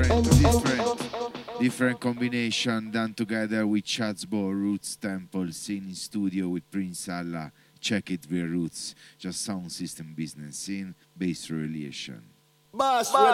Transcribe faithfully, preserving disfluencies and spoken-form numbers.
different, different. Different combination done together with Chatsbo, Roots Temple, scene in studio with Prince Allah. Check it via Roots, just sound system business, scene, bass relation. Boss,